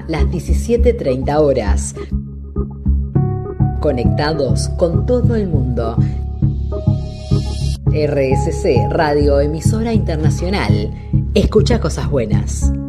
las 17:30 horas. Conectados con todo el mundo. RSC Radio Emisora Internacional. Escucha cosas buenas.